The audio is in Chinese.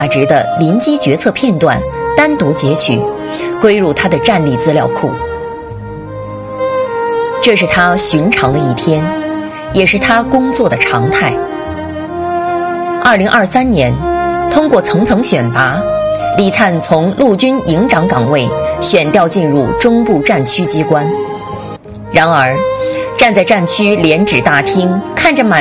价值的临机决策片段单独截取，归入他的战力资料库。这是他寻常的一天，也是他工作的常态。2023年，通过层层选拔，李灿从陆军营长岗位选调进入中部战区机关。然而，站在战区连指大厅，看着满